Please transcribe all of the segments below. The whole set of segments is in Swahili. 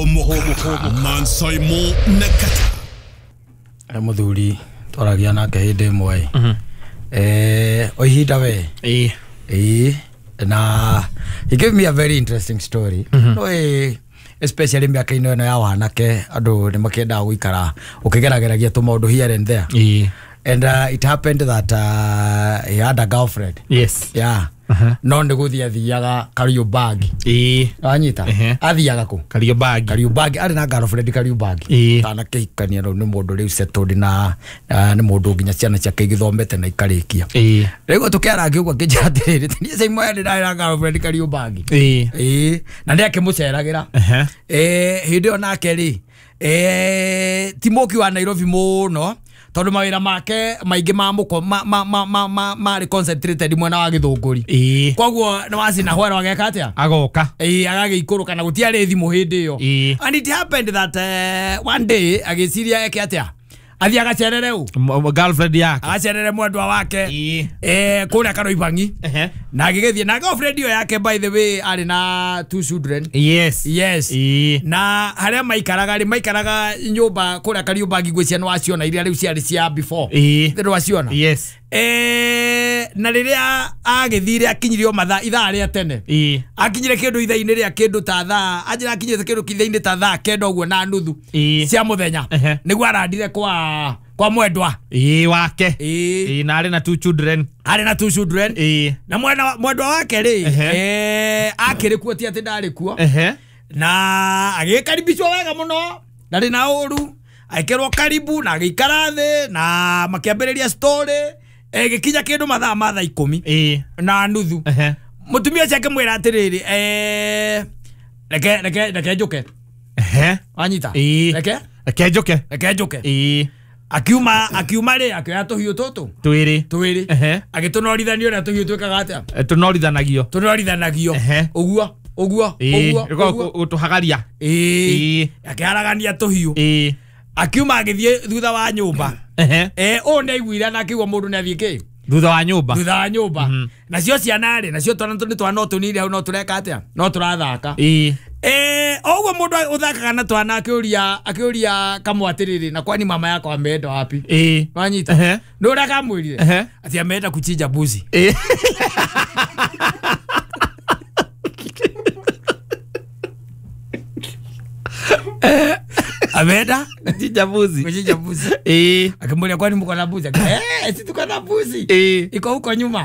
Mansai Mo Nakata. Muthuri twaragia nake hindi imwe oihida we na he gave me a very interesting story. No especially miaka ino ya wanake andu ni makenda guikara ukigerageragia tu maundu here and there. And it happened that he had a girlfriend. Yes. Yeah. No ndiguthia thiaga Kariobagi. Anyita. Athiaga ku Kariobagi ari na girlfriend Kariobagi. Kana kihikania no ni mundu riu settled na ni mundu nginya ciana ciake igithomete na ikarikia. Rego tukiara ngiugwa kinjatiriri ni sai ndi na girlfriend Kariobagi. Na ndi akimuceragira. Hindi ona keri Timoki wa Nairobi muno tondu mawira make maingi mamuko mari concentrated mwena wa githunguri kwaguo ni wacina hwera wageka atia agoka agagikuru kana gutiari thimu hindi yo. And it happened that one day agiciria yake atia athi agacerere u girlfriend yake agacerere mwendwa wake kuria Karoibangi na agigethie na girlfriend yo yake by the way ari na 2 children. Yes na haria maikaraga nyumba kuria Kariobagi gwiciana waciona iria riu ciari cia before ndio waciona. Yes na riria agithire akinyirio mathaa ithaa ria tene akinyire kindu ithaa-ini ria kindu ta thaa ajira akinyire kindu kithaa-ini ta thaa kenda uguo na nuthu cia muthenya niguo arandire kwa mwendwa wake na ari na 2 children na mwendwa wake ri akiri kuo ti ati ndari kuo na agikaribishwa wega muno ndari na uru aikerwo karibu na agikara thi na makiambiriria story gikinya kindu mathaa 10 na nuthu mutumia ciake mwira atiriri reke njuke anyita reke njuke akiuma ri akioya tuhiu tutu twiri agitunorithanio na tuhiu twikaga atia tunorithanagio uguo utuhagaria akiharagania tuhiu akiuma agithie thutha wa nyumba one aiguira na akiugwa mundu ni athie ki thutha wa nyumba nacio ciana ri nacio twana tunire hau no tureka atia no turathaka oguo mundu uthakaga na twana akiuria kamwatiriri na kwani mama yako ameenda wapi wanyita ndura kamwirire ati ameenda kuchinja mbuzi ameenda kuchinja mbuzi akimwambia kwani mko na mbuzi si tuko na mbuzi iko huko nyuma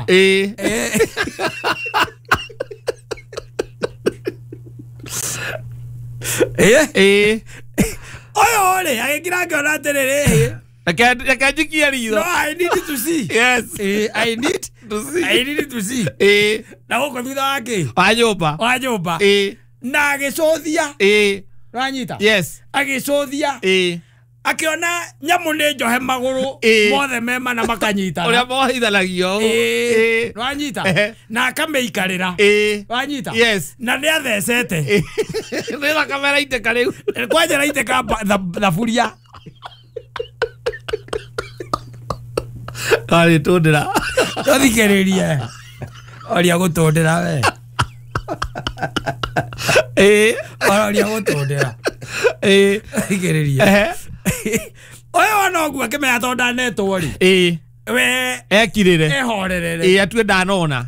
oyo ole agikira ngona atiriri akajikia ritho. No, I need to see. Yes. I need to see. Na huko thutha wake wa nyumba na agicothia ranyita agicothia akiona nyamu ni njohe maguru mothe mema na makanyita uria mohithanagio ranyita na akameikarira ranyita na ni athecete nira kamera iteka riu kwanja iteka thaburia ari tundira tuthikiririe oria gutundira we oria gutundira thikiririe oyo wanogu akimenya tonda netwo ri we ekirire ehorerere atue ndanona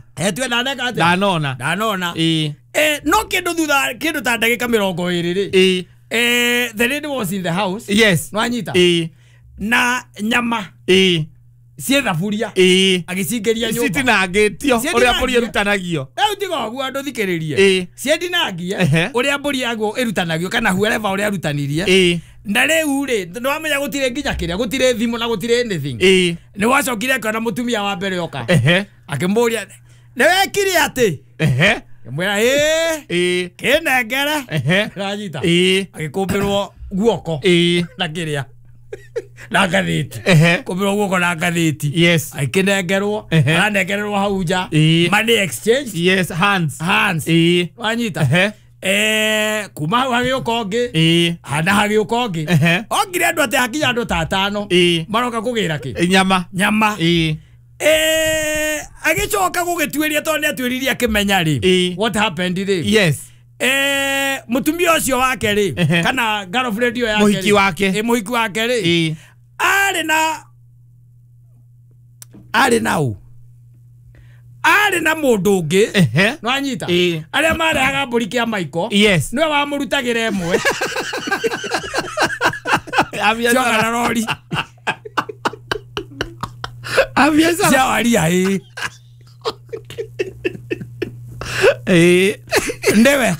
no kindu ta ndagika 20 ri the lady was in the house nwanyita na nyama sie thaburia agicingeria nyumba citinangitio uria mburi irutanagio tigo guo andu thikiririe sie ndinagie uria mburi yaguo irutanagio kana whoever uria rutanirie na riu ri no amenya gutire nginya kiria gutire thimu na gutire anything ni wacokire kana mutumia wa mbere oka akimburia ni wekire ati mwira kinengere ranyita agikumbirwo guoko na kiria na gathiti kumbirwo guoko na gathiti aikinengerwo anengererwo hau nja money exchange hands wanyita kuma hau hagĩũka ũngĩ hana hagĩũka ũngĩ ongire andũ atĩ hakinya andũ ta 5 maroka kũgĩra kĩ nyama agĩcoka gũgĩtuĩria tondũ nĩ atuĩririe akĩmenya rĩ what happened rĩ mutumia ucio wake ri kana girlfriend yo yake muhiki wake muhiki wake ri ari na mundu ungi no anyita aria marehaga mburi kia maiko niwe wamurutagira emwe Joga rori Aviasa Jawaria Ndewe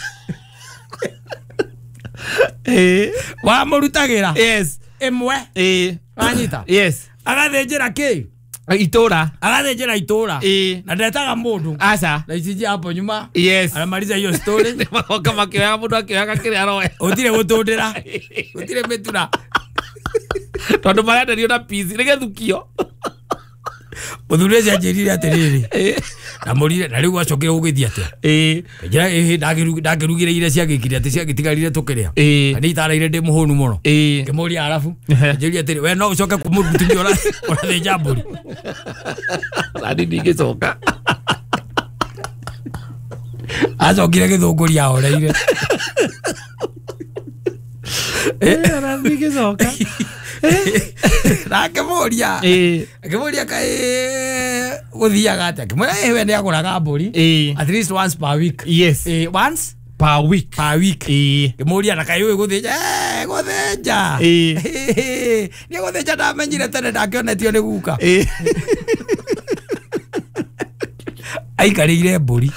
wamurutagira yes emwe anyita yes agathenjera ki itura agathenjera itura na ndetaga mundu asa na iciji hapo nyuma yes aramaliza hiyo story kama kioya mundu akioya kire aroe utire gutundira utire metura tondu marenda rio na peace nigethukio muthurezi anjirire atiriri na murire na riu acokire gugithia atia njira ndagirugire ire ciagikire ati ciagitigarire tukiria ani itaraire ndi muhunu muno ngimuria arafu njirire atiri we no ucoke kumurutumia urathenja mburi radi ndigicoka acokire githunguria ahoreire radi ndigicoka Rakemoria kai guthiaga atia kimwe we ni aguraga mburi at least once per week yes once per week kimuria na kai we guthinja ni guthinja ndamenyire tene ndakionetio ni guka aikarire mburi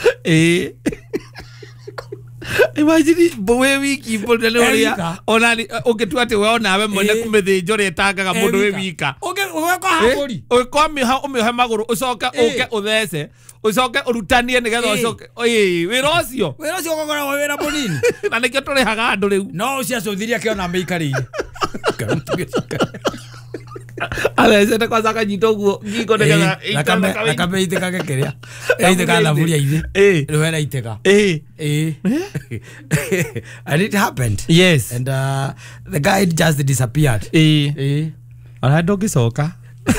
imagine bowe wiki mbona leoria onani oketua ate we nawe mwene kumethinjo retangaga mundu we wika ugeko hamburi ukomiha umihe maguru ucoke uke uthece ucoke urutanie nigetha ucoke wira ucio gogora wira munini na nikio turihaga andu riu no ucia cuthiria kiona meikarire Alese kwa saka nyito guo ngiko nigetha nakameiteka gekeria eiteka na buria ithi rwera iteka and it happened yes and the guy just disappeared ala dogicoka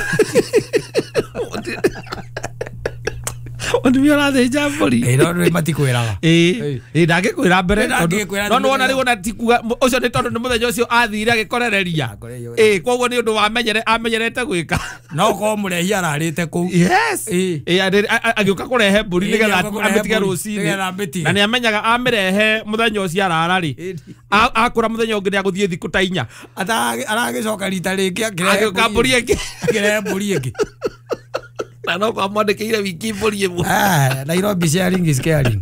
Ondu ala de jambori no matikwiraga ndagikwira mbere no wona rigo na tikuga ucio ni tondu ni muthenya ucio athire agikorereria koguo ni undu amenyerete gwika no ko murehia ararite ku yes agiuka kurehe mburi nigetha ametige rucini na ni amenyaga amirehe muthenya ucio arara ri akura muthenya ungi aguthie thiku ta 4 aragicoka rita ringi agiuka mburi ingi na no kwa mwandikire wiki mburi imwe Nairobi sharing is caring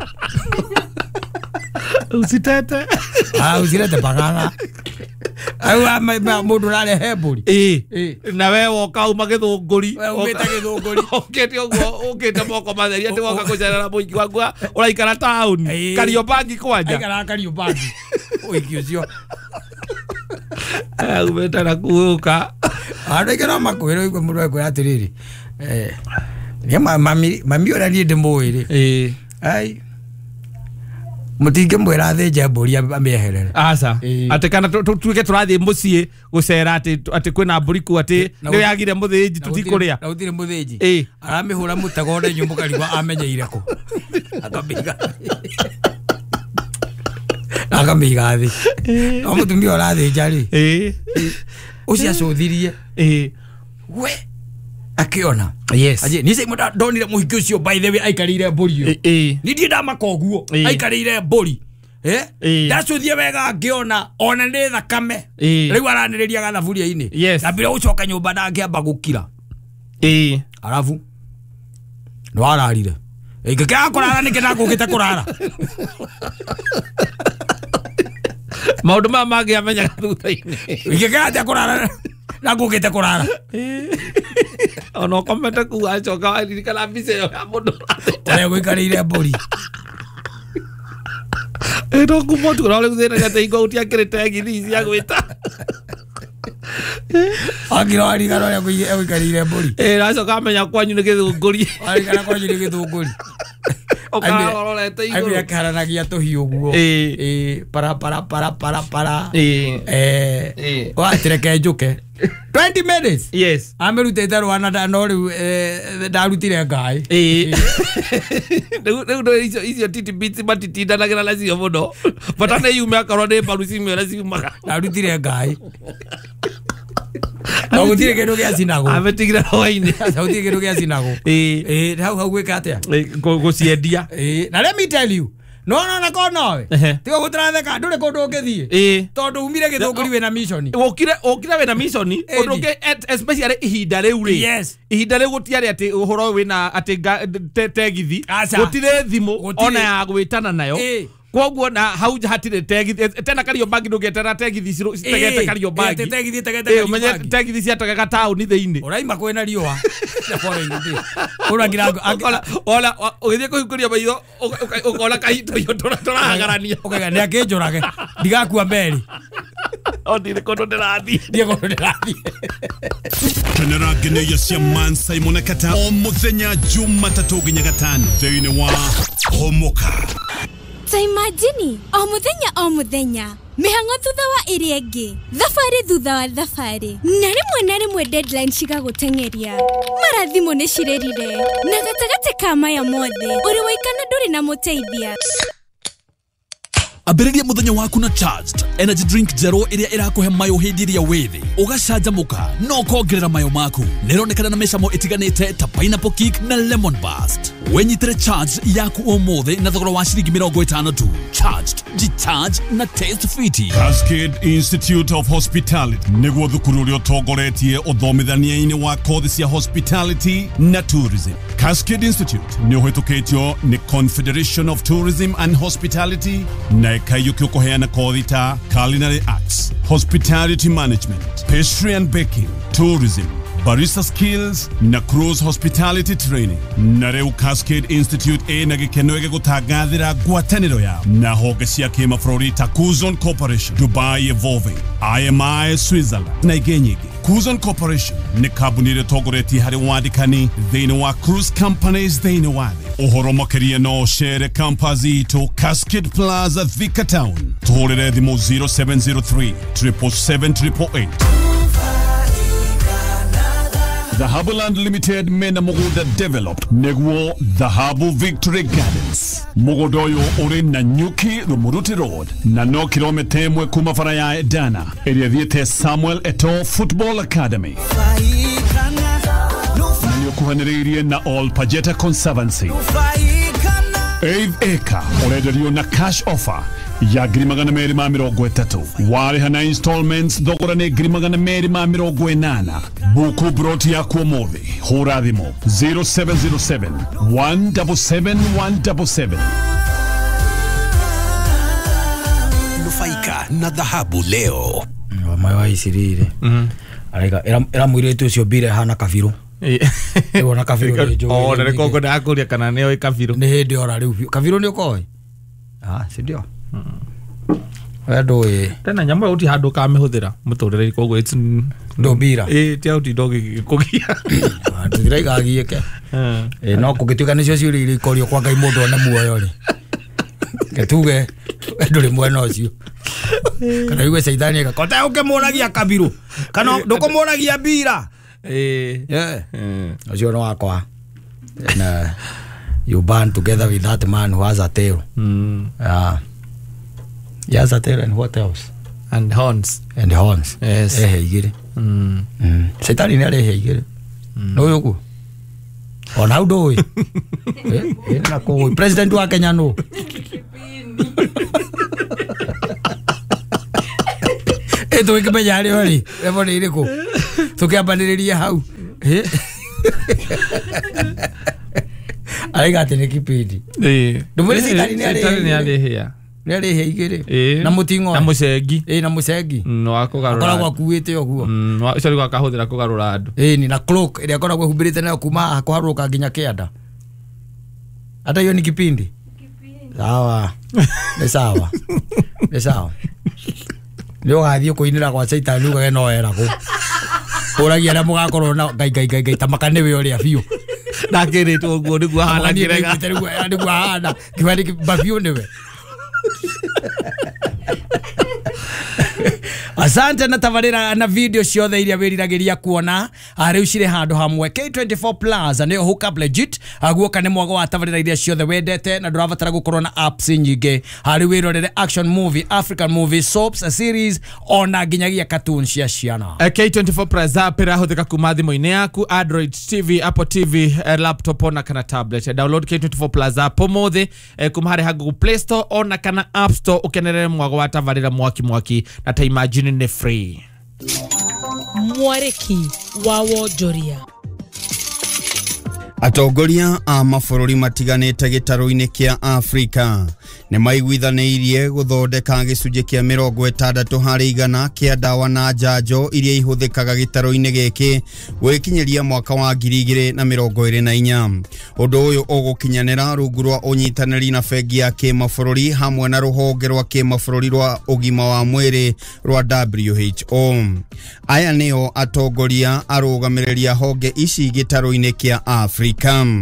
usitete usirete paganga au mundu rarehe mburi na we woka uma githunguri umita githunguri ukete uguo ukete moko matheri ati woka kucerera muingi wagua uraikara town Kariobangi kwanja aikara Kariobangi uiki ucio umeta na kuuka arikira makwiro igwe mundu ekwe atiriri ni mami ora ni ndimwire ai mutinge mwira athenja mburi ameherere asa ati kana tuike turathie mucie gucera ati kwina mburi ku ati ni yagire muthinji tutikuria na utire muthinji aramihura mutagode nyumbu karigwa amenyeire ku akamiga thi no mutumia ora thenja ri ucia cuthirie we akiona yes aje ni sema ndonire muhiki ucio by the way aikarire mburi ni ndie ndamaka uguo aikarire mburi ndacuthie wega akiona ona ndi thakame riu araniriria gathaburia ini na bila ucoka nyumba ndangiamba gukira arafu no ararire ngikira kurara nikenda ngukite kurara maundu ma magi amenya thutha-ini ngikira atia kurara na ngukite kurara ono komete ku acoka aririkana mbica yo ya mundu ore gwikarire mburi ero kumotu ora guthina gate ingo utiakirite ngithi cia gwita agiro arigaro ya gwikarire mburi racoka amenya kwanyu ni githunguri arigana kwanyu ni githunguri okarorete iguru ai akaranagia tuhiu guo para watire ke njuke 20 minutes. Yes. Amerutete Rwanda no ndarutire ngai. No icio titi bits matitinda na gira lazio muno. Patana yume akorwo ni parusi me lazio maka. Ndarutire ngai. Agutire kindu gia cinago. Abetigira roini. Agutire kindu gia cinago. Hau gwika atia? Guciendia. Na let me tell you. No na konowe. Tigo gutaratheka ndure kundu ngithie. Tondu umire githunguri we na mission. Okira we na mission. Kundu ke especially ihinda riu ri. Yes. Ihinda riu gutiari ati uhoro we na ati tegithi. Gutire thimu ona ya gwitana nayo. Koguo na hau hatire tegithi tena Kariobangi ndugetera tegithi citegete Kariobangi. Tegithi tegete. Umenye tegithi ciatagaga tauni thiini. Uraima kwena riua. Uragira ola ugithie kuhikuria maitho ukola kahito yo turagarania. Ukega ni akinjurage. Ndigakua mberi. Ondire kondo ndirathi. Ndiye kondo ndirathi. Kenera geneya cia Man Simon Kata o muthenya Jumatatu nginya Gatano thiini wa Homoka. Imagine o muthenya mihango thutha wa iri engi thafari thutha wa thafari na rimwe deadline cigagutengeria marathimo ni cirerire na gatagate ka maya mothe uri waikana nduri na muteithia. Ambĩrĩria mũthenya waku na Charged Energy Drink Zero iria irakuhe mayo hĩndĩ ĩrĩa wĩthĩ ũgacanjamũka no kongerera mayo maku. Nĩronekana na mĩcamo ĩtiganĩte ta pineapple kick na lemon burst. Wenyitire Charged yaku ũmũthĩ na thogora wa ciringi 50 tu. Charged, G-Charge na Taste Fiti. Cascade Institute of Hospitality nĩguo thukuru ũrĩa ũtongoretie ũthomithania-inĩ wa kothi cia hospitality na tourism. Cascade Institute nĩ ũhĩtũkĩtio nĩ Confederation of Tourism and Hospitality na ĩkaiyũkio kũheana kothi ta Culinary Arts, Hospitality Management, Pastry and Baking, Tourism, Barista Skills na Cruise Hospitality Training. Na rĩu Cascade Institute ĩna gĩkeno gĩgũtangathĩra ngwatanĩro yao na honge cia kĩmabũrũri ta Kuzon Corporation, Dubai Evolving, IMI Switzerland na ingĩ nyingĩ. Kuzon Corporation nĩ kambuni ĩrĩa ĩtongoretie harĩ wandĩkani thĩinĩ wa cruise companies thĩinĩ wa thĩ. Ũhoro makĩria no cere campus itũ Cascade Plaza Thika Town. Tũhũrĩre thimũ 0703 777 Dhahabuland Limited mena mũgũnda developed nĩguo Dhahabu Victory Gardens. Mũgũnda ũyũ ũrĩ na Nyuki Rumuruti Road na no kilomita 1 kuma bara ya Edana ĩrĩa thiĩte Samuel Eto'o Football Academy. Na nĩũkuhanĩrĩirie na All Pajeta Conservancy. 8 acre ũrenderio na cash offer ya $230,000. Warĩha na installments thogora nĩ $280,000. Buku broti yaku ũmũthĩ hũra thimũ 0707 177 177. Nufaika na dhahabu leo. Mayo aicirire. Arega era mwĩrĩtu ũcio mbire hana kabiru. Ona kabiru nĩ njũĩ. O na rĩkongo ndakuria kana nĩo kabiru. Nĩ hĩndĩ ora rĩu. Kabiru nĩ ũkoĩ? Si ndio. Ado tena nyamwe uti handu ka mihũthĩra mũtũrĩre koguo it's ndobira tia uti ndogi kugia ndira igagieke no kugituka nicio ciuri iri korio kwa Ngai mundu ona muoyo ri getuge nduri mwena ucio kana iwe Saithani akakota ukimuragia kabiru kana ndukumuragia bira ucio no wakwa na you band together with that man who has a tail. He has a tail and what else? And horns. And horns. Yes. Igiri. Saitani ni arehe igiri. No yoku. Ona udoi. Na ko president wa Kenya no. Eto ikimenya ari ori. Ebo ni iriko. Tukiambaniria hau. Aiga tene kipindi. Ndumuri Saitani ni arehe. Nere he igere na mutingo na mucengi na mucengi no akugarura akoragwo akuite oguo no icori gwa kahuthira kugarura andu ni na cloak ire akoragwo humbirite nayo kuma kuharuka nginya kianda hata hiyo ni kipindi sawa ni sawa ni sawa leo gathio kuinira kwa Saitani uga no era ku uragia na mugakorwo na ngai tamakane we uri afio ndakiritwo guo niguo hana kirega niguo hana kiwani babio newe asante na tabarira na video ciothe iria wiriragiria kuona riu cire handu hamwe. K24 Plus niyo hookup legit aguoka ni mwago wa tabarira iria ciothe wendete na ndurabatara gukorwo na apps nyingi hari wirorere action movie, African movie, soaps, series ona ginyagia cartoons cia ciana. K24 Plus app irahuthika kuma thimu-ini yaku, Android TV, Apple TV, laptop ona kana tablet. Download K24 Plus app mothe kuma hari ha Google Play Store ona kana App Store ukenerere mwago wa tabarira mwaki na ta imagine ni free. Mwareki wa Wonjoria. Atongoria a mabũrũri matiganĩte gĩtarũ-inĩ kĩa Afrika nĩ maiguithanirie gũthondeka gĩcunjĩ kĩa 60% kĩa ndawa na njanjo iria ihũthĩkaga gĩtarũ-inĩ gĩkĩ gũkinyĩria mwaka wa 2024. Ũndũ ũyũ ũgũkinyanĩra rungu rwa ũnyitanĩri na bengi ya kĩmabũrũri hamwe na rũhonge rwa kĩmabũrũri rwa ũgima wa mwĩrĩ rwa WHO. Aya nĩo atongoria arũgamĩrĩria honge ici gĩtarũ-inĩ kĩa Afrika.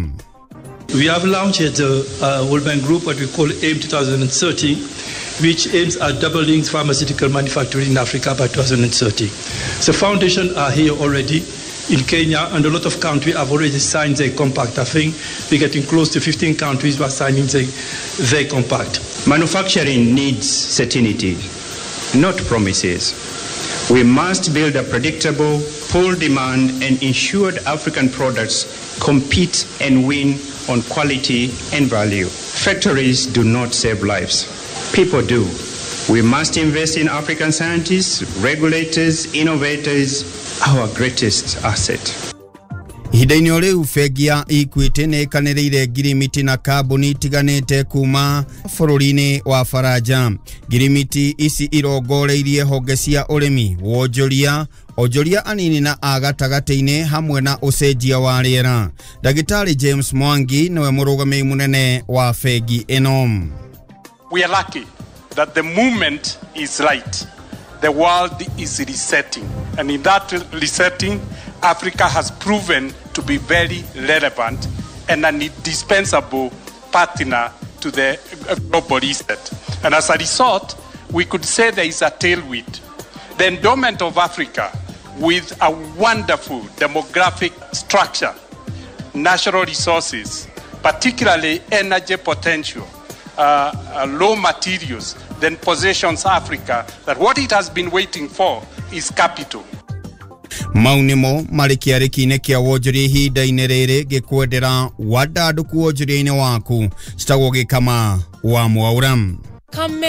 We have launched the World Bank Group, what we call AIM 2030, which aims at doubling pharmaceutical manufacturing in Africa by 2030. The foundation are here already in Kenya, and a lot of countries have already signed the compact. I think we're getting close to 15 countries who are signing the compact. Manufacturing needs certainty, not promises. We must build a predictable, full demand and ensure African products compete and win on quality and value. Factories do not save lives. People do. We must invest in African scientists, regulators, innovators, our greatest asset. Ihinda-inĩ o rĩu bengi ya Equity nĩ ĩkanĩrĩire ngirimiti na kambuni itiganĩte kuma bũrũri-inĩ wa Faranja. Ngirimiti ici irongoreirie honge cia ũrĩmi, wonjoria anini na agatagatĩ-inĩ hamwe na ũcenjia wa rĩera. Ndagĩtarĩ James Mwangi niwe mũrũgamĩrĩri mũnene wa bengi ĩno. We are lucky that the movement is right. The world is resetting, and in that resetting, Africa has proven to be very relevant and an indispensable partner to the global reset. And as a result, we could say there is a tailwind. The endowment of Africa with a wonderful demographic structure, natural resources, particularly energy potential, low materials, then positions Africa that what it has been waiting for is capital. Maunimo marikiariki-inĩ kĩa wonjoria ihinda-inĩ rĩrĩ gĩkwendera wandandũku wonjoria-inĩ waku citagwo gĩkama wa Mwaura.